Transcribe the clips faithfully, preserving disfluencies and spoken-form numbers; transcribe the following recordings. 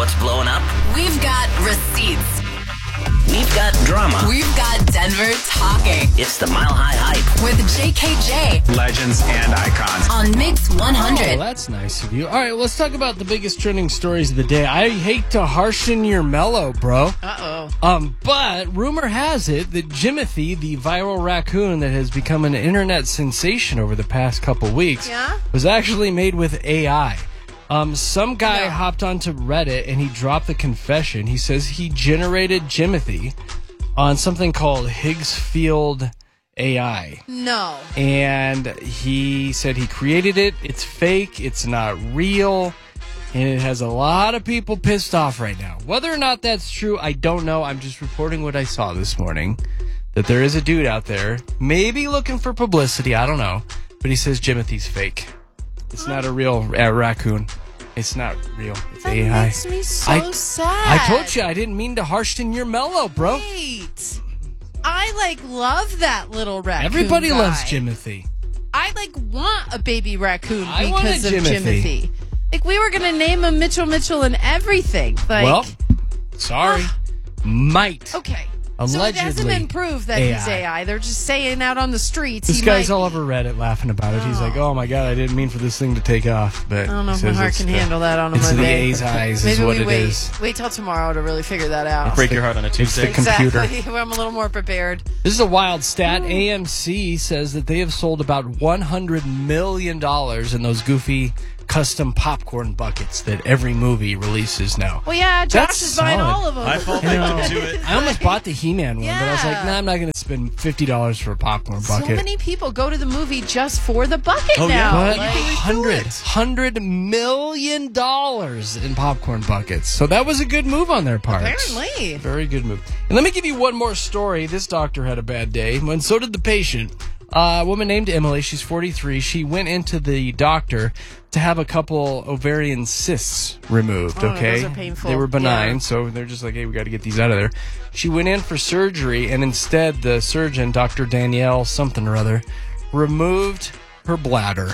what's blowing up. We've got receipts. We've got drama. We've got Denver talking. It's the Mile High Hype. With J K J. Legends and icons. On Mix one hundred. Oh, that's nice of you. All right, let's talk about the biggest trending stories of the day. I hate to harshen your mellow, bro. Uh-oh. Um, but rumor has it that Jimothy, the viral raccoon that has become an internet sensation over the past couple weeks, Yeah? was actually made with A I. Um, some guy No. hopped onto Reddit and he dropped the confession. He says he generated Jimothy on something called Higgsfield A I. No. And he said he created it. It's fake. It's not real. And it has a lot of people pissed off right now. Whether or not that's true, I don't know. I'm just reporting what I saw this morning. That there is a dude out there, maybe looking for publicity. I don't know. But he says Jimothy's fake. It's not a real uh, raccoon. It's not real. It's That A I. makes me so I, sad. I told you I didn't mean to harshen your mellow, bro. Wait. I, like, love that little raccoon Everybody guy. loves Jimothy. I, like, want a baby raccoon I want a because of Jimothy. Jimothy. Like, we were going to name him Mitchell Mitchell and everything. Like, Well, sorry. Might. okay. Allegedly. So it hasn't been proved that A I. he's A I. They're just saying out on the streets. This he guy's might all be. over Reddit laughing about it. He's like, "Oh my god, I didn't mean for this thing to take off." But I don't know he if my says heart it's can the- handle that on a It's the Monday. A's eyes, Maybe is what we it wait, is. wait till tomorrow to really figure that out. Break your heart on a It's Tuesday. the computer. Exactly. I'm a little more prepared. This is a wild stat. A M C says that they have sold about one hundred million dollars in those goofy custom popcorn buckets that every movie releases now. Well, yeah, Josh That's is buying solid. all of them. I fall I know. victim to it. I almost bought the He-Man one, but I was like, Yeah. nah, I'm not going to spend fifty dollars for a popcorn So bucket. many people go to the movie just for the bucket Oh, yeah. now. But Like, hundred, hundred million dollars in popcorn buckets. So that was a good move on their part. apparently. Very good move. And let me give you one more story. This doctor had a bad day, and so did the patient. Uh, a woman named Emily, she's forty-three. She went into the doctor to have a couple ovarian cysts removed, Oh, okay? those are painful. They were benign, Yeah. so they're just like, hey, we got to get these out of there. She went in for surgery, and instead the surgeon, Doctor Danielle something or other, removed her bladder.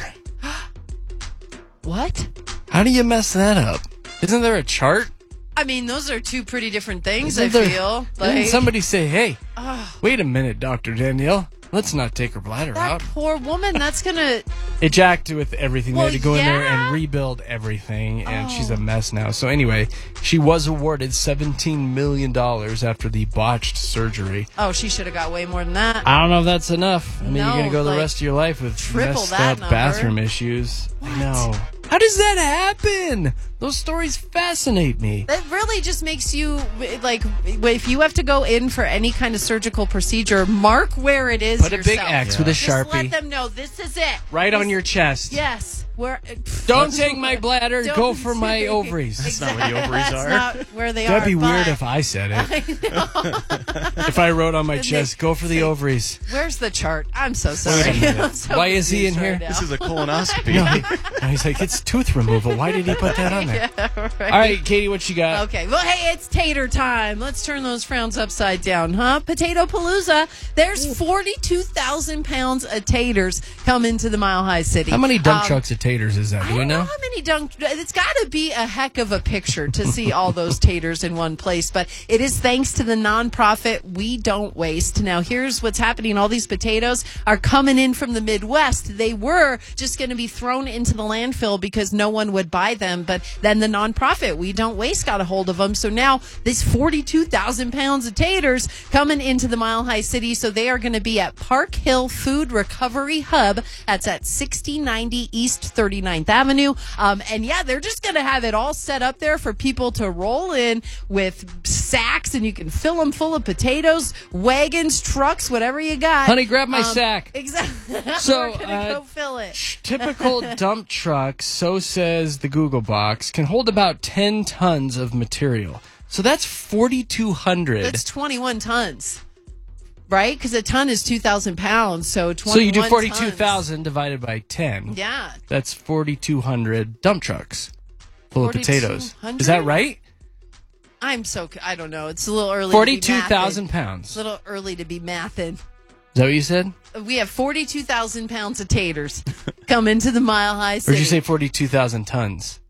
What? How do you mess that up? Isn't there a chart? I mean, those are two pretty different things, Isn't I there- feel. Didn't Like, somebody say, hey, wait a minute, Doctor Danielle, let's not take her bladder that out. poor woman, that's going to... It jacked with everything. Well, they had to go in there yeah. and rebuild everything, and she's Oh. a mess now. So anyway, she was awarded seventeen million dollars after the botched surgery. Oh, she should have got way more than that. I don't know if that's enough. I mean, you're No, going to go the like, rest of your life with triple messed that up number. bathroom issues. I What? know. How does that happen? Those stories fascinate me. That really just makes you, like, if you have to go in for any kind of surgical procedure, mark where it is Put a big yourself. X with a Just Sharpie let them know this is it. right This- on your chest. Yes. Where, Don't take my bladder. Don't Go for my take- ovaries. That's not where the ovaries That's are. not where they That'd are. be weird but if I said it. If I wrote on my Then they chest, go for the say- overies. Where's the chart? I'm so Wait a sorry. minute. I'm so Why is he in confused here? right now. This is a colonoscopy. No, he- no, he's like, it's tooth removal. Why did he put that on there? All right, Katie, what you got? Okay, well, hey, it's tater time. Let's turn those frowns upside down, huh? Potato Palooza. There's forty-two thousand pounds of taters coming to the Mile High City. How many dump Um, trucks of taters is that? I Do we don't know know? how many dunk. It's got to be a heck of a picture to see all those taters in one place. But it is thanks to the nonprofit We Don't Waste. Now, here's what's happening. All these potatoes are coming in from the Midwest. They were just going to be thrown into the landfill because no one would buy them. But then the nonprofit We Don't Waste got a hold of them. So now this forty-two thousand pounds of taters coming into the Mile High City. So they are going to be at Park Hill Food Recovery Hub. That's at sixty ninety East thirty-ninth Avenue. Um, and yeah, they're just going to have it all set up there for people to roll in with sacks, and you can fill them full of potatoes, wagons, trucks, whatever you got. Honey, grab my Um, sack. Exactly. So, We're going to uh, go fill it. Typical dump truck, so says the Google box, can hold about ten tons of material. So that's forty-two hundred. That's twenty-one tons. Right? Because a ton is two thousand pounds. So twenty-one So you do forty-two tons. thousand divided by ten. Yeah. That's forty-two hundred dump trucks full of potatoes. forty-two hundred? Is that right? I'm so, I don't know. It's a little early. forty-two thousand pounds. It's a little early to be mathing. Is that what you said? We have forty-two thousand pounds of taters come into the Mile High Or City. did you say forty-two thousand tons?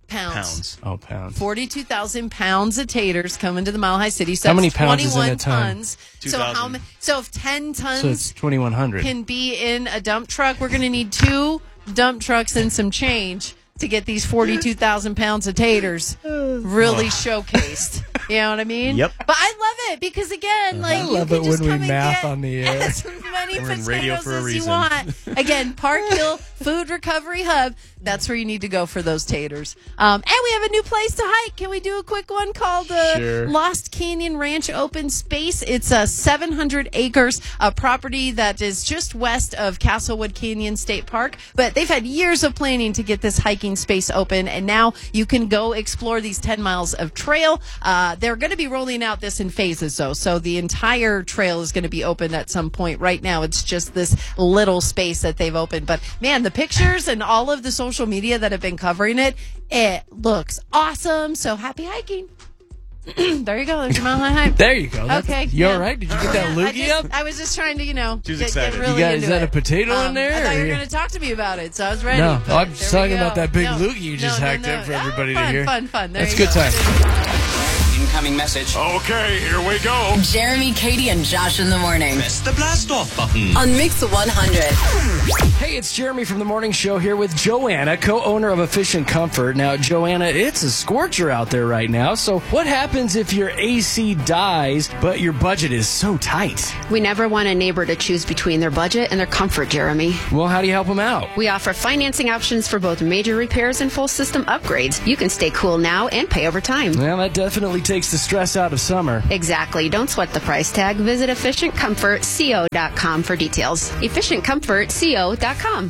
Pounds. Pounds. Oh, pounds. forty-two thousand pounds of taters coming to the Mile High City. So How many that's pounds is in twenty-one a ton? tons. So how two thousand. many? So if ten So it's tons twenty-one hundred. can be in a dump truck, we're going to need two dump trucks and some change to get these forty-two thousand pounds of taters really showcased. You know what I mean? Yep. But I love it because, again, like, I you love can it just when we come and math get on the air. as many We're in potatoes radio for a as you reason. want. Again, Park Hill Food Recovery Hub. That's where you need to go for those taters. Um, and we have a new place to hike. Can we do a quick one called uh, Sure. Lost Canyon Ranch Open Space? It's a seven hundred acres, a property that is just west of Castlewood Canyon State Park. But they've had years of planning to get this hiking space open, and now you can go explore these ten miles of trail. Uh, they're going to be rolling out this in phases, though, so the entire trail is going to be open at some point. Right now, it's just this little space that they've opened. But, man, the pictures and all of the social media that have been covering it, it looks awesome. So happy hiking. There you go. There's your Mile High Hike. There you go. That's- Okay. You yeah. all right? Did you get that Yeah, I, loogie just- up? I was just trying to, you know, She was get, get excited. really You got- into is that it. a potato in Um, there, I thought you or were you- going to talk to me about it, so I was ready. No, but I'm just there we talking about go. that big No. loogie you just No, no, hacked no. up for Ah, everybody to fun, hear. Fun, fun, There That's you good go. time. Incoming message. Okay, here we go. Jeremy, Katie, and Josh in the morning Press the blast off button. on Mix one hundred. Hey, it's Jeremy from the Morning Show here with Joanna, co-owner of Efficient Comfort. Now, Joanna, it's a scorcher out there right now. So what happens if your A C dies, but your budget is so tight? We never want a neighbor to choose between their budget and their comfort, Jeremy. Well, how do you help them out? We offer financing options for both major repairs and full system upgrades. You can stay cool now and pay over time. Well, that definitely takes the stress out of summer. Exactly. Don't sweat the price tag. Visit efficient comfort co dot com for details. efficient comfort co dot com.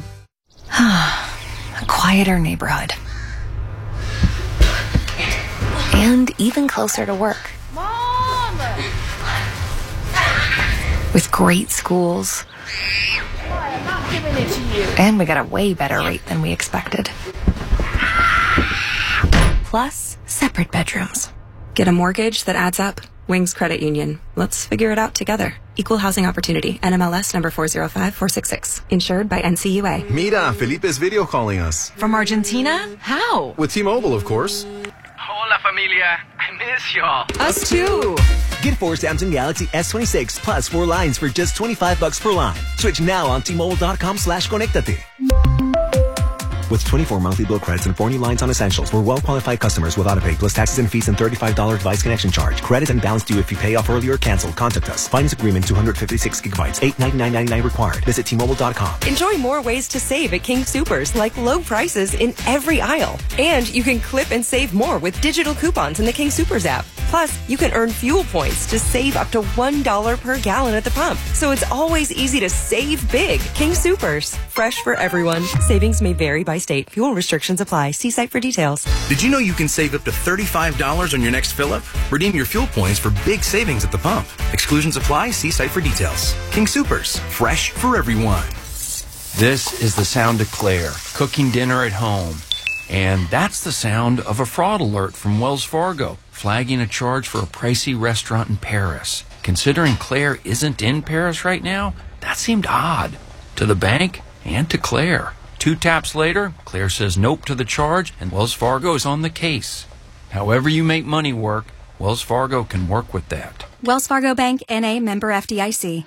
A quieter neighborhood. And even closer to work. Mom! With great schools. I'm not giving it to you. And we got a way better rate than we expected. Plus, separate bedrooms. Get a mortgage that adds up. Wings Credit Union. Let's figure it out together. Equal Housing Opportunity. N M L S number four zero five four six six. Insured by N C U A. Mira, Felipe's video calling us. From Argentina? How? With T-Mobile, of course. Hola, familia. I miss y'all. Us too. Get four Samsung Galaxy S twenty-six plus four lines for just twenty-five bucks per line. Switch now on T-Mobile.com slash Conectate. With twenty-four monthly bill credits and four new lines on essentials for well-qualified customers with autopay plus taxes and fees and thirty-five dollars device connection charge. Credit and balance due if you pay off early or cancel. Contact us. Finance agreement two hundred fifty-six gigabytes. eight ninety-nine ninety-nine required. Visit T Mobile dot com. Enjoy more ways to save at King Soopers, like low prices in every aisle. And you can clip and save more with digital coupons in the King Soopers app. Plus, you can earn fuel points to save up to one dollar per gallon at the pump. So it's always easy to save big. King Soopers. Fresh for everyone. Savings may vary by state. Fuel restrictions apply. See site for details. Did you know you can save up to thirty-five dollars on your next fill-up? Redeem your fuel points for big savings at the pump. Exclusions apply. See site for details. King Soopers. Fresh for everyone. This is the sound of Claire, cooking dinner at home. And that's the sound of a fraud alert from Wells Fargo, flagging a charge for a pricey restaurant in Paris. Considering Claire isn't in Paris right now, that seemed odd. To the bank and to Claire. Two taps later, Claire says nope to the charge, and Wells Fargo is on the case. However you make money work, Wells Fargo can work with that. Wells Fargo Bank, N A, member F D I C.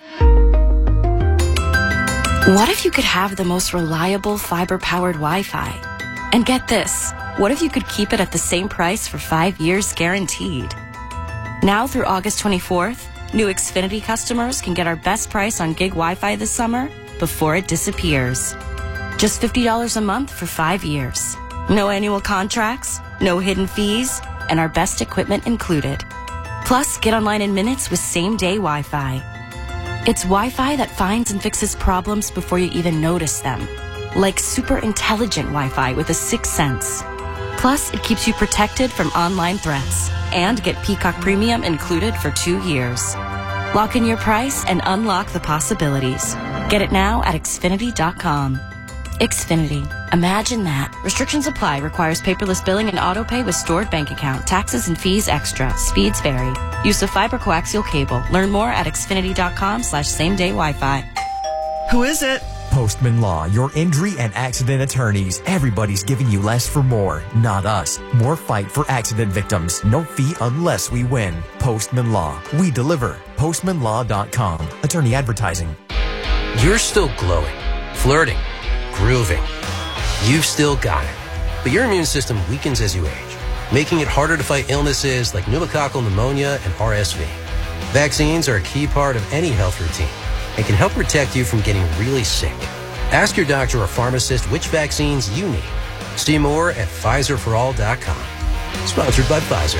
What if you could have the most reliable fiber-powered Wi-Fi? And get this, what if you could keep it at the same price for five years guaranteed? Now through August twenty-fourth, new Xfinity customers can get our best price on gig Wi-Fi this summer before it disappears. Just fifty dollars a month for five years. No annual contracts, no hidden fees, and our best equipment included. Plus, get online in minutes with same-day Wi-Fi. It's Wi-Fi that finds and fixes problems before you even notice them. Like super intelligent Wi-Fi with a sixth sense. Plus, it keeps you protected from online threats. And get Peacock Premium included for two years. Lock in your price and unlock the possibilities. Get it now at Xfinity dot com. Xfinity. Imagine that. Restrictions apply. Requires paperless billing and autopay with stored bank account. Taxes and fees extra. Speeds vary. Use of fiber coaxial cable. Learn more at Xfinity dot com slash same day Wi-Fi. Who is it? Postman Law, your injury and accident attorneys. Everybody's giving you less for more, not us. More fight for accident victims. No fee unless we win. Postman Law. We deliver. postman law dot com. Attorney advertising. You're still glowing, flirting, grooving. You've still got it. But your immune system weakens as you age, making it harder to fight illnesses like pneumococcal pneumonia and R S V. Vaccines are a key part of any health routine and can help protect you from getting really sick. Ask your doctor or pharmacist which vaccines you need. See more at Pfizer for all dot com. Sponsored by Pfizer.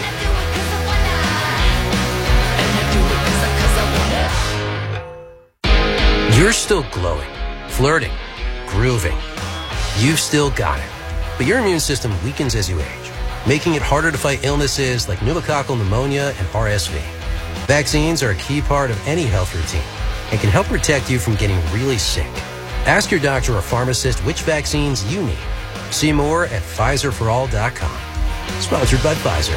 You're still glowing, flirting, grooving. You've still got it. But your immune system weakens as you age, making it harder to fight illnesses like pneumococcal pneumonia and R S V. Vaccines are a key part of any health routine and can help protect you from getting really sick. Ask your doctor or pharmacist which vaccines you need. See more at Pfizer for all dot com. Sponsored by Pfizer.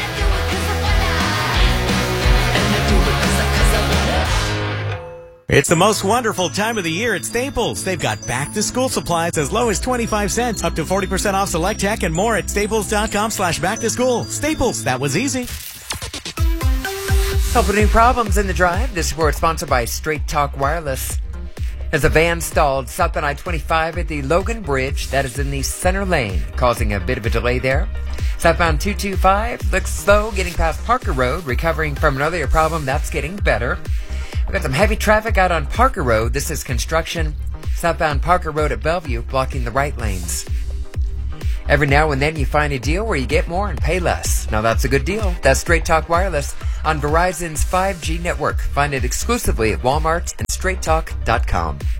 It's the most wonderful time of the year at Staples. They've got back-to-school supplies as low as twenty-five cents, up to forty percent off select tech and more at staples dot com slash back to school. Staples, that was easy. Helping new problems in the drive. This report sponsored by Straight Talk Wireless. As a van stalled south on I twenty-five at the Logan Bridge, that is in the center lane, causing a bit of a delay there. Southbound two twenty-five looks slow getting past Parker Road, recovering from an earlier problem. That's getting better. We've got some heavy traffic out on Parker Road. This is construction. Southbound Parker Road at Bellevue, blocking the right lanes. Every now and then you find a deal where you get more and pay less. Now that's a good deal. That's Straight Talk Wireless on Verizon's five G network. Find it exclusively at Walmart and straight talk dot com.